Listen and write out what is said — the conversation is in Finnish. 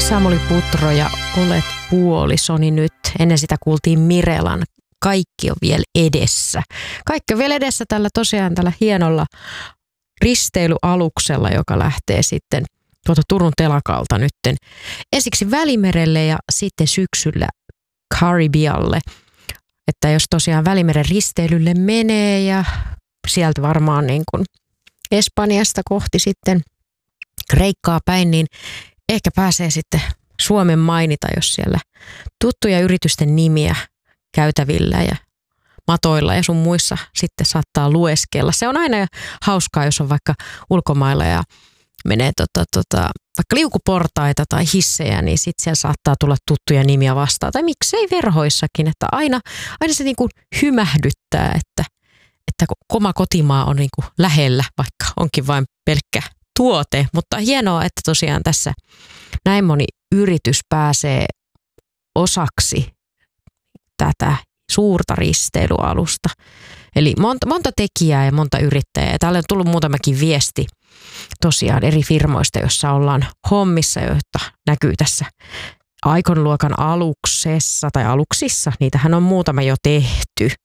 Samuli Putro ja Olet puolisoni nyt. Ennen sitä kuultiin Mirelan Kaikki on vielä edessä. Kaikki on vielä edessä tällä hienolla risteilyaluksella, joka lähtee sitten tuolta Turun telakalta nytten ensiksi Välimerelle ja sitten syksyllä Karibialle. Että jos tosiaan Välimeren risteilylle menee ja sieltä varmaan niin kuin Espanjasta kohti sitten Kreikkaa päin, niin ehkä pääsee sitten Suomen mainita, jos siellä tuttuja yritysten nimiä käytävillä ja matoilla ja sun muissa sitten saattaa lueskella. Se on aina hauskaa, jos on vaikka ulkomailla ja menee vaikka liukuportaita tai hissejä, niin sitten siellä saattaa tulla tuttuja nimiä vastaan. Tai miksei verhoissakin, että aina se niin kuin hymähdyttää, että oma kotimaa on niin kuin lähellä, vaikka onkin vain pelkkä tuote. Mutta hienoa, että tosiaan tässä näin moni yritys pääsee osaksi tätä suurta risteilyalusta. Eli monta tekijää ja monta yrittäjää. Täällä on tullut muutamakin viesti tosiaan eri firmoista, joissa ollaan hommissa, joita näkyy tässä Icon-luokan aluksessa tai aluksissa. Niitähän on muutama jo tehty.